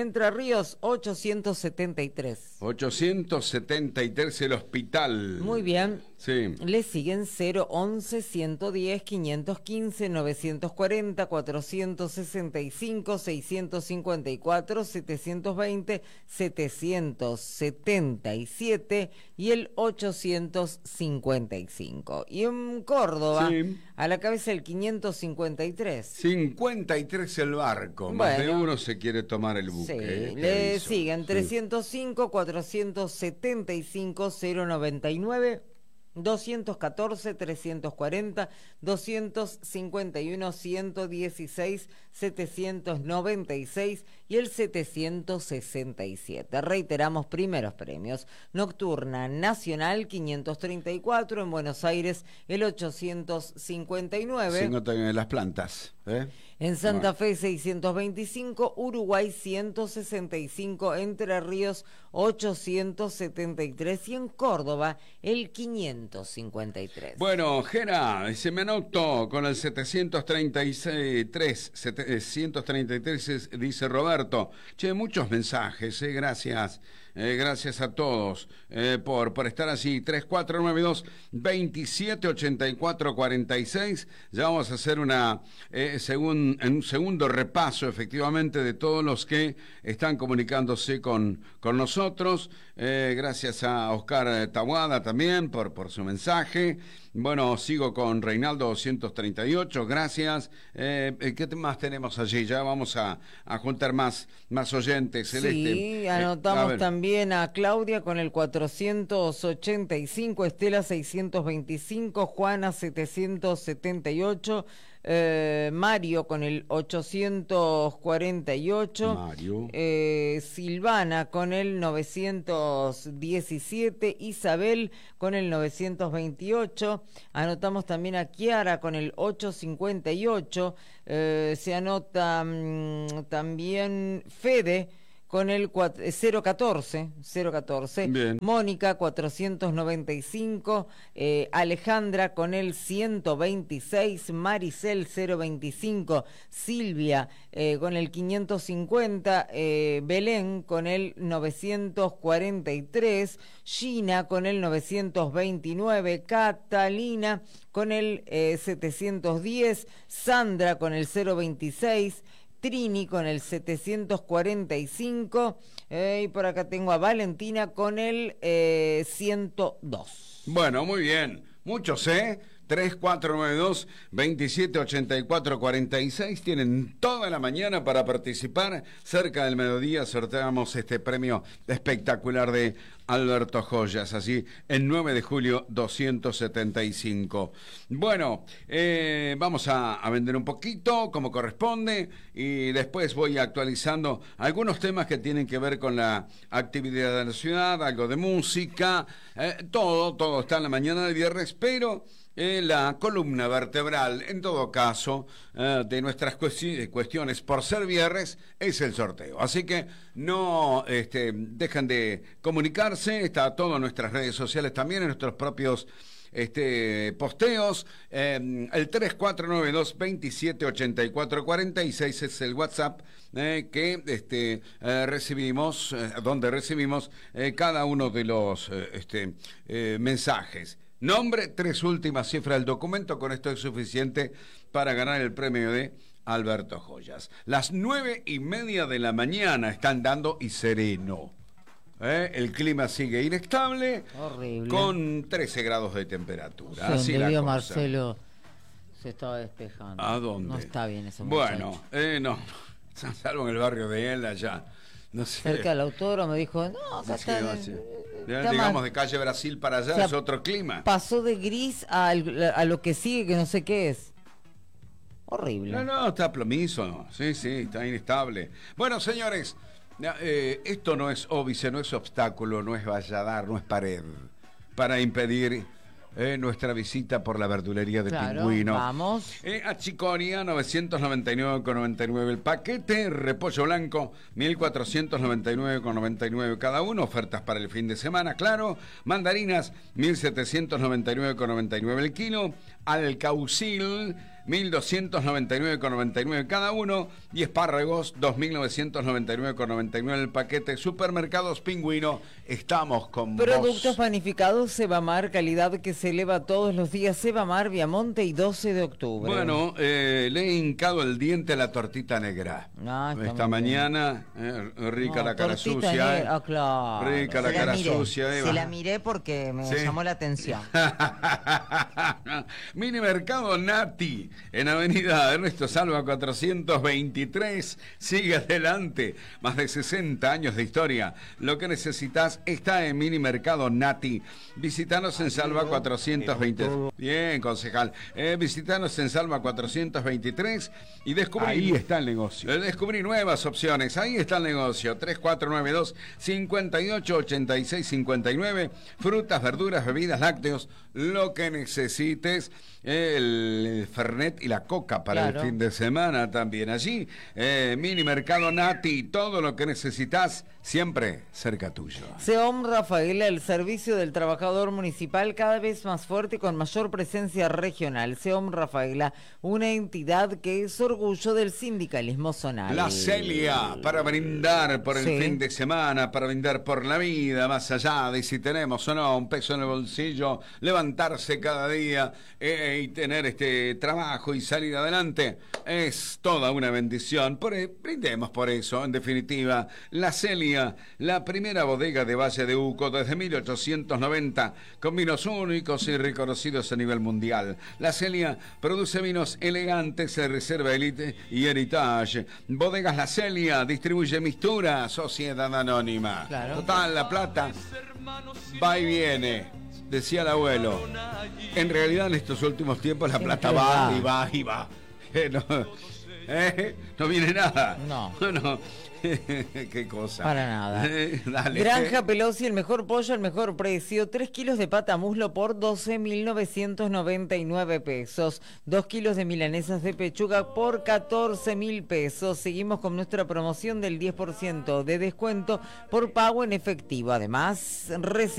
Speaker 3: Ríos, ochocientos setenta y tres.
Speaker 2: ochocientos setenta y tres el hospital.
Speaker 3: Muy bien.
Speaker 2: Sí.
Speaker 3: Le siguen cero once, ciento diez, quinientos quince, novecientos cuarenta, cuatrocientos sesenta y cinco, seiscientos cincuenta y cuatro, setecientos veinte, setecientos setenta y siete y el ochocientos cincuenta y cinco. Y en Córdoba,
Speaker 2: Sí.
Speaker 3: a la cabeza el quinientos cincuenta y tres.
Speaker 2: cincuenta y tres el barco. Más de
Speaker 3: Bueno.
Speaker 2: uno se quiere tomar el buque.
Speaker 3: Sí,
Speaker 2: eh, te
Speaker 3: le
Speaker 2: aviso.
Speaker 3: siguen
Speaker 2: Sí.
Speaker 3: trescientos cinco, cuatrocientos setenta y cinco, cero noventa y nueve, doscientos catorce, trescientos cuarenta, doscientos cincuenta y uno, ciento dieciséis, setecientos noventa y seis y el setecientos sesenta y siete. Reiteramos primeros premios. Nocturna Nacional quinientos treinta y cuatro, en Buenos Aires el ochocientos cincuenta y nueve.
Speaker 2: Signo también en las plantas. ¿eh?
Speaker 3: En Santa
Speaker 2: Bueno.
Speaker 3: Fe seiscientos veinticinco, Uruguay ciento sesenta y cinco, Entre Ríos ochocientos setenta y tres y en Córdoba el quinientos cincuenta y tres.
Speaker 2: Bueno, Gera, se me anotó con el setecientos treinta y tres, setecientos treinta y tres es- dice Roberto. Che, muchos mensajes, eh, gracias. Eh, gracias a todos eh, por, por estar así. tres cuatro nueve dos, veintisiete ochenta y cuatro cuarenta y seis. Ya vamos a hacer una eh, segun, un segundo repaso, efectivamente, de todos los que están comunicándose con, con nosotros. Eh, gracias a Oscar Tahuada también por, por su mensaje. Bueno, sigo con Reinaldo doscientos treinta y ocho, gracias. Eh, ¿Qué más tenemos allí? Ya vamos a, a juntar más, más oyentes. Celeste.
Speaker 3: Sí,
Speaker 2: Eh, a
Speaker 3: anotamos
Speaker 2: ver.
Speaker 3: también a Claudia con el cuatrocientos ochenta y cinco, Estela seiscientos veinticinco, Juana setecientos setenta y ocho, eh, Mario con el ochocientos cuarenta y ocho,
Speaker 2: Mario.
Speaker 3: eh, Silvana con el novecientos diecisiete, Isabel con el novecientos veintiocho, anotamos también a Kiara con el ochocientos cincuenta y ocho, eh, se anota mm, también Fede con el cuat- eh, cero catorce, cero catorce,
Speaker 2: Bien.
Speaker 3: Mónica cuatrocientos noventa y cinco, eh, Alejandra con el ciento veintiséis, Maricel cero veinticinco, Silvia eh, con el quinientos cincuenta, eh, Belén con el novecientos cuarenta y tres, Gina con el novecientos veintinueve, Catalina con el eh, setecientos diez, Sandra con el cero veintiséis, Trini con el setecientos cuarenta y cinco, eh, y por acá tengo a Valentina con el eh, ciento dos.
Speaker 2: Bueno, muy bien. Muchos, ¿eh? tres cuatro nueve dos, veintisiete ochenta y cuatro cuarenta y seis. Tienen toda la mañana para participar. Cerca del mediodía sorteamos este premio espectacular de Alberto Joyas, así, el nueve de julio doscientos setenta y cinco. Bueno, eh, vamos a, a vender un poquito como corresponde y después voy actualizando algunos temas que tienen que ver con la actividad de la ciudad, algo de música, eh, todo, todo está en la mañana del viernes, pero eh, la columna vertebral, en todo caso, eh, de nuestras cuesti- cuestiones por ser viernes, es el sorteo. Así que no este, dejan de comunicarse, está todo en nuestras redes sociales también, en nuestros propios este, posteos. Eh, el tres cuatro nueve dos, veintisiete ochenta y cuatro cuarenta y seis es el WhatsApp eh, que este, eh, recibimos, eh, donde recibimos eh, cada uno de los eh, este, eh, mensajes. Nombre, tres últimas cifras del documento, con esto es suficiente para ganar el premio de Alberto Joyas. Las nueve y media de la mañana están dando y sereno. ¿Eh? El clima sigue inestable,
Speaker 3: Horrible.
Speaker 2: con trece grados de temperatura.
Speaker 3: Sí,
Speaker 2: Así
Speaker 3: donde
Speaker 2: la
Speaker 3: vio
Speaker 2: cosa.
Speaker 3: Marcelo se estaba despejando.
Speaker 2: ¿A dónde?
Speaker 3: No está bien eso.
Speaker 2: Bueno, eh, no, salvo en el barrio de él allá. No sé.
Speaker 3: Cerca del autódromo me dijo, no, acá
Speaker 2: Sí,
Speaker 3: está,
Speaker 2: va a ser. Ya,
Speaker 3: está
Speaker 2: digamos,
Speaker 3: más-
Speaker 2: de calle Brasil para allá
Speaker 3: O sea,
Speaker 2: es otro clima.
Speaker 3: pasó de gris a, a lo que sigue, que no sé qué es. Horrible.
Speaker 2: No, no, está plomizo. Sí, sí, está inestable. Bueno, señores, eh, esto no es óbice, no es obstáculo, no es valladar, no es pared para impedir eh, nuestra visita por la verdulería de
Speaker 3: Claro,
Speaker 2: Pingüino.
Speaker 3: vamos.
Speaker 2: Eh, Achicoria, novecientos noventa y nueve con noventa y nueve el paquete. Repollo blanco, mil cuatrocientos noventa y nueve con noventa y nueve cada uno. Ofertas para el fin de semana, claro. Mandarinas, mil setecientos noventa y nueve con noventa y nueve el kilo. Alcaucil, mil doscientos noventa y nueve con noventa y nueve cada uno, y espárragos dos mil novecientos noventa y nueve con noventa y nueve el paquete. Supermercados Pingüino, estamos con
Speaker 3: Productos
Speaker 2: vos.
Speaker 3: panificados Sebamar, calidad que se eleva todos los días. Sebamar, Viamonte y doce de octubre.
Speaker 2: Bueno, eh, le he hincado el diente a la tortita negra.
Speaker 3: Ah, está
Speaker 2: Esta
Speaker 3: muy bien.
Speaker 2: mañana, eh, rica
Speaker 3: No,
Speaker 2: la cara
Speaker 3: tortita
Speaker 2: sucia.
Speaker 3: negra,
Speaker 2: eh.
Speaker 3: ah, claro.
Speaker 2: Rica la
Speaker 6: Se la
Speaker 2: cara
Speaker 6: miré,
Speaker 2: sucia, Eva.
Speaker 6: se la miré porque me
Speaker 2: Sí.
Speaker 6: llamó la atención.
Speaker 2: Mini Mercado Nati, en Avenida Ernesto Salva cuatrocientos veintitrés. Sigue adelante. Más de sesenta años de historia. Lo que necesitas está en Mini Mercado Nati. Visítanos en Salva cuatrocientos veintitrés. Bien, concejal. Eh, visítanos en Salva cuatrocientos veintitrés y descubrí.
Speaker 7: Ahí está el negocio.
Speaker 2: Eh, Descubrí nuevas opciones. Ahí está el negocio. tres cuatro nueve dos, cinco ocho, ocho seis cinco nueve. Frutas, verduras, bebidas, lácteos. Lo que necesites. El Fernet y la Coca para
Speaker 3: Claro.
Speaker 2: el fin de semana también. Allí, eh, Mini Mercado Nati. Todo lo que necesitas siempre cerca tuyo.
Speaker 3: SEOM Rafaela, el servicio del trabajador municipal cada vez más fuerte y con mayor presencia regional. SEOM Rafaela, una entidad que es orgullo del sindicalismo zonal.
Speaker 2: La Celia, para brindar por el
Speaker 3: Sí.
Speaker 2: fin de semana, para brindar por la vida, más allá de si tenemos o no un peso en el bolsillo, levantarse cada día eh, y tener este trabajo y salir adelante, es toda una bendición. Por, brindemos por eso, en definitiva. La Celia, la primera bodega de Valle de Uco desde mil ochocientos noventa, con vinos únicos y reconocidos a nivel mundial. La Celia produce vinos elegantes de Reserva Elite y Heritage. Bodegas La Celia distribuye Mistura, Sociedad Anónima.
Speaker 3: Claro.
Speaker 2: Total, La Plata va y viene, decía el abuelo. En realidad, en estos últimos tiempos, La Plata
Speaker 3: Siempre
Speaker 2: va
Speaker 3: va.
Speaker 2: y va y va. Eh, no, eh, no viene nada.
Speaker 3: No.
Speaker 2: no. Qué cosa.
Speaker 3: Para nada.
Speaker 2: Eh, dale.
Speaker 3: Granja Pelosi, el mejor pollo, el mejor precio. tres kilos de pata muslo por doce mil novecientos noventa y nueve pesos. dos kilos de milanesas de pechuga por catorce mil pesos. Seguimos con nuestra promoción del diez por ciento de descuento por pago en efectivo. Además, recibe